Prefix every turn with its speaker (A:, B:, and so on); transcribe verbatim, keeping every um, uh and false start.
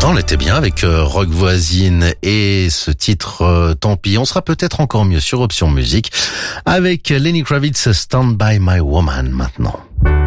A: Pourtant, elle était bien avec euh, Rock Voisine et ce titre, euh, tant pis. On sera peut-être encore mieux sur Option Musique avec Lenny Kravitz, Stand By My Woman maintenant.